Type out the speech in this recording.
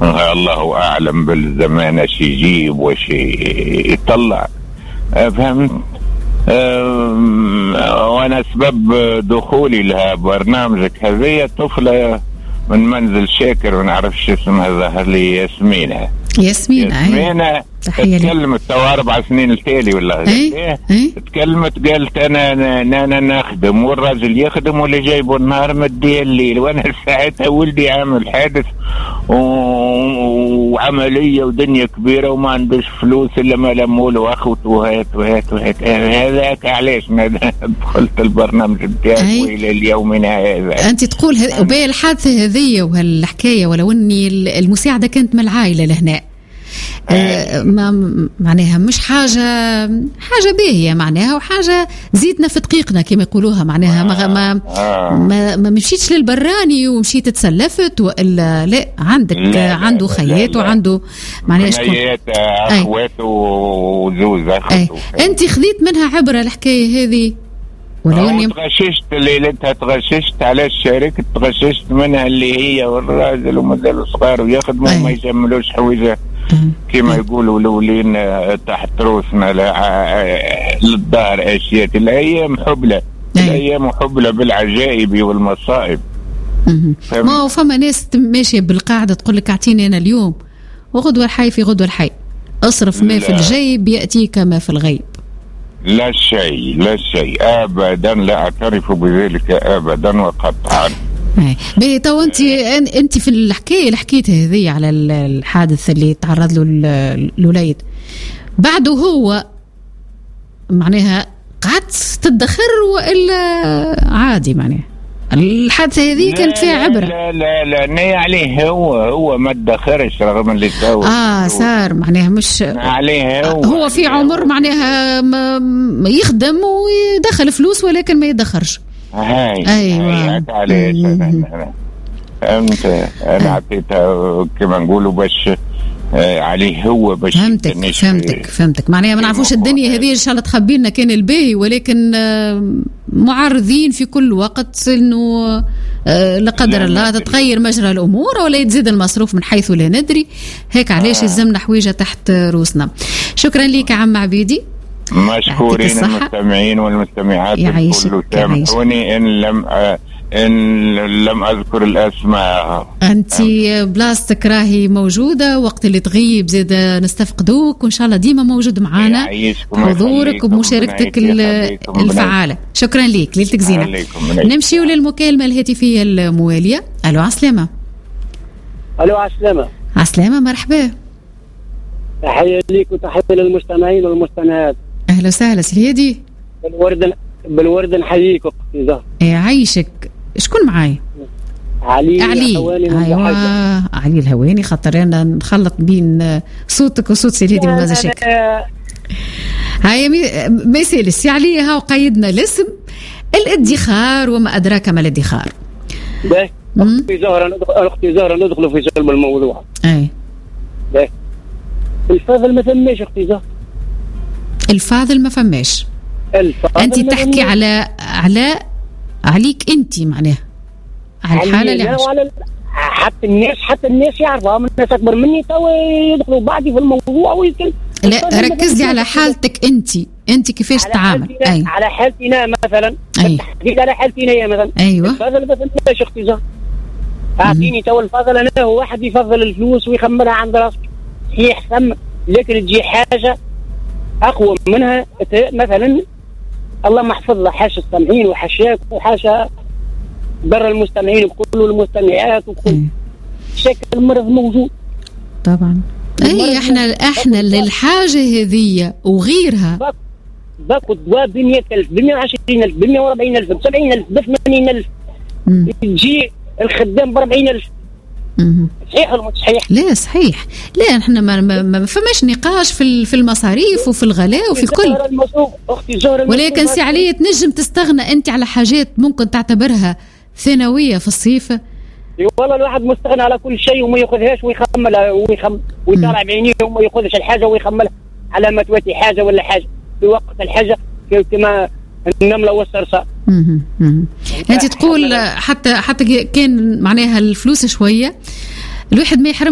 الله أعلم بالزمان ايش يجيب وش يطلع. فهمت؟ وأنا سبب دخولي لها برنامجك هذه طفلة من منزل شاكر ونعرفش اسمها، ظهر لي ياسمينة تكلمت تو 4 سنين التالي ولا تكلمت قالت أنا نخدم والراجل يخدم واللي جايبه النهار مديه الليل، وأنا ساعتها ولدي عامل حادث وعملية ودنيا كبيرة وما عندوش فلوس إلا ما لموله وأخوته وهات هذاك علاش دخلت البرنامج بتاعك وإلى اليومنا هذا. أنت تقول وبين الحادثة هذه وهالحكاية ولو أني المساعدة كانت من العائلة لهنا ما معناها مش حاجة باهية معناها، وحاجة زيدنا في دقيقنا كما يقولوها معناها ما مشيتش للبراني ومشيت تسلفت وإلا لا عنده خيات وعنده معناها خيات أخوات وزوز أخوته. أنت خذيت منها عبرة الحكاية هذه ولو اني تغششت ليلتها تغششت على الشركة، تغششت منها اللي هي والراجل ومازالوا صغار ويخدموا وما يجملوش حويجة كما يقولوا لولين تحت روسنا للدار أشياء. الأيام حبلة الأيام حبلة بالعجائب والمصائب. ما هو فما ناس ماشية بالقاعدة تقول لك اعطيني أنا اليوم وغدوة الحي في غدوة الحي، أصرف ما في الجيب يأتيك ما في الغيب. لا شيء أبدا، لا أعترف بذلك أبدا وقطعا. تو أنت في الحكاية اللي حكيتها هذه على الحادث اللي تعرض له الوليد بعده هو معناها قعدت تدخر وإلا عادي معناها الحادثة هذه كانت فيها عبرة؟ لا نية عليه هو ما تدخرش رغم اللي سوى صار معناها مش عليه هو في عمر معناها ما يخدم ويدخل فلوس ولكن ما يدخرش. أيوة عليه فهمت. أنا عطيتها كما نقولوا باش عليه هو باش فهمتك معناها ما نعرفوش الدنيا هذه إن شاء الله تخبي لنا كان الباهي، ولكن معرضين في كل وقت إنه لا قدر الله تتغير مجرى الأمور ولا يتزيد المصروف من حيث لا ندري، هيك علاش يلزمنا حويجة تحت روسنا. شكرا لك عم عبيدي، مشكورين المستمعين والمستمعات الكل. سامحوني إن لم أذكر الأسماء. أنت بلاستك راهي موجودة، وقت اللي تغيب زيد نستفقدوك، وإن شاء الله ديما موجود معنا حضورك ومشاركتك الفعالة. شكرا لك، ليلتك زينة. نمشي للمكالمة الهاتفية الموالية. ألو عسلامة. عسلامة مرحبا. تحية ليك وتحية للمستمعين والمستمعات. أهلا وسهلا سيدي. بالورد نحييك أختي زهر. عايشك. شكون معاي؟ علي أيوة علي الهواني، خاطر أنا نخلط بين صوتك وصوت سيدي من مزاشك. هاي مثال السي علي هاو قيدنا الاسم الادخار وما أدراك ما الادخار. أختي زهرة ندخل في سلم الموضوع. الفاضل ما فماش أختي زهرة. الفاضل ما فماش. أنت تحكي عليك أنت معناها على الحالة اللي حتى الناس يعرفوا من الناس أكبر مني تو يدخلوا بعدي في الموضوع ويتكلم. لا ركز لي على حالتك أنت كيفاش تعامل. على حالتنا مثلا. على حالتنا مثلا. أيوة. الفاضل ما فماش أختي زهرة. أعطيني تو الفاضل أنا هو واحد يفضل الفلوس ويخمرها عند راسك صحيح ثم، لكن تجي حاجة أقوى منها مثلا اللهم احفظ له حاشا السامعين وحشاك وحاشا بر المستمعين وكل المستمعات وكل شكل المرض موجود طبعا. احنا للحاجة هذه وغيرها باكو دواء ب100,000 ب120,000 ب140,000 ب70,000 ب80,000 تجي الخدام ب40,000. صحيح ولا مش صحيح؟ لا صحيح. لا احنا ما فماش نقاش في المصاريف وفي الغلاء وفي الكل، ولكن سي علي تنجم تستغنى انت على حاجات ممكن تعتبرها ثانويه في الصيف. والله الواحد مستغنى على كل شيء وما ياخذهاش ويخملها ويطلع بعينيه وما ياخذش الحاجه ويخملها على ما تواتي حاجه ولا حاجه في وقت الحاجه كما النمله والصرصار. انت تقول حتى كان معناها الفلوس شويه الواحد ما يحرم